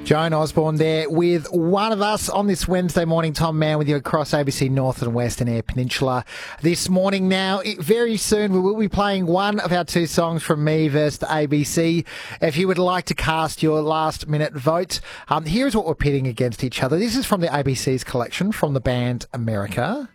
Joan Osborne there with one of us on this Wednesday morning. Tom Mann with you across ABC North and Western Eyre Peninsula this morning. Now, very soon we will be playing one of our two songs from me versus the ABC. If you would like to cast your last minute vote, here's what we're pitting against each other. This is from the ABC's collection from the band America.